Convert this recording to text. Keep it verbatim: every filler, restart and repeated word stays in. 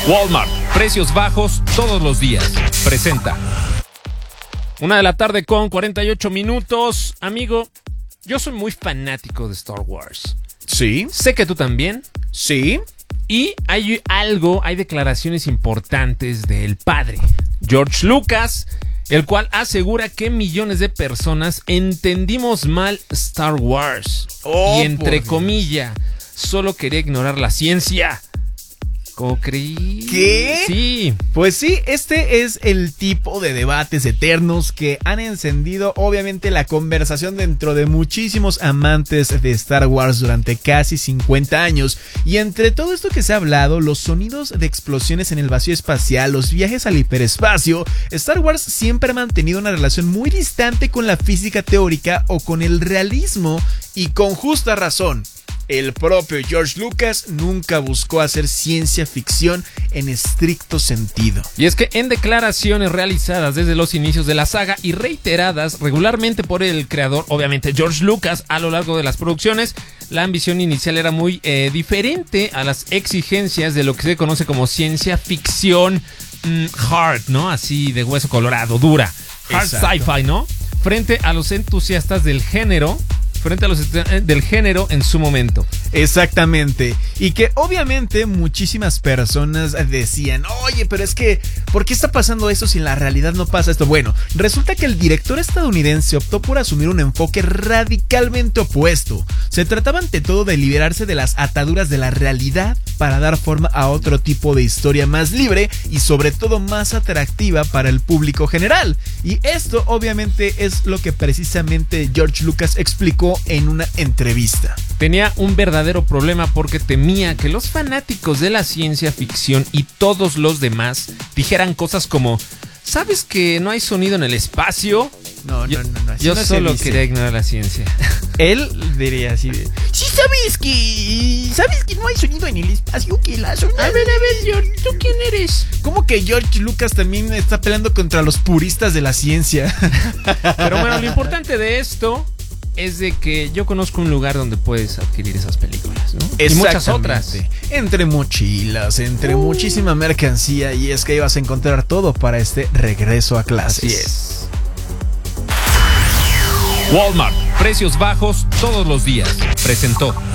Walmart, precios bajos todos los días. Presenta. Una de la tarde con cuarenta y ocho minutos. Amigo, yo soy muy fanático de Star Wars. Sí. Sé que tú también. Sí. Y hay algo, hay declaraciones importantes del padre, George Lucas, el cual asegura que millones de personas entendimos mal Star Wars. Oh, y entre comillas, solo quería ignorar la ciencia. ¿Cómo creí? ¿Qué? Sí. Pues sí, este es el tipo de debates eternos que han encendido obviamente la conversación dentro de muchísimos amantes de Star Wars durante casi cincuenta años. Y entre todo esto que se ha hablado, los sonidos de explosiones en el vacío espacial, los viajes al hiperespacio, Star Wars siempre ha mantenido una relación muy distante con la física teórica o con el realismo, y con justa razón. El propio George Lucas nunca buscó hacer ciencia ficción en estricto sentido. Y es que en declaraciones realizadas desde los inicios de la saga y reiteradas regularmente por el creador, obviamente George Lucas, a lo largo de las producciones, la ambición inicial era muy eh, diferente a las exigencias de lo que se conoce como ciencia ficción mmm, hard, ¿no? Así de hueso colorado, dura. Hard sci-fi, ¿no? Frente a los entusiastas del género. Frente a los del género en su momento. Exactamente. Y que obviamente muchísimas personas decían, oye, pero es que, ¿por qué está pasando esto si en la realidad no pasa esto? Bueno, resulta que el director estadounidense optó por asumir un enfoque radicalmente opuesto. Se trataba ante todo de liberarse de las ataduras de la realidad para dar forma a otro tipo de historia más libre y sobre todo más atractiva para el público general. Y esto obviamente es lo que precisamente George Lucas explicó en una entrevista. Tenía un verdadero problema porque temía que los fanáticos de la ciencia ficción y todos los demás dijeran cosas como: ¿sabes que no hay sonido en el espacio? No, yo, no, no, no. Yo no solo quería ignorar la ciencia. Él diría así de: sí, sabes que sabes que no hay sonido en el espacio, que la zona... A ver, a ver, George, ¿tú quién eres? ¿Cómo que George Lucas también está peleando contra los puristas de la ciencia? Pero bueno, lo importante de esto es de que yo conozco un lugar donde puedes adquirir esas películas, ¿no? Y muchas otras. Entre mochilas, entre uh. muchísima mercancía, y es que ahí vas a encontrar todo para este regreso a clases. Así es. Walmart, precios bajos todos los días. Presentó.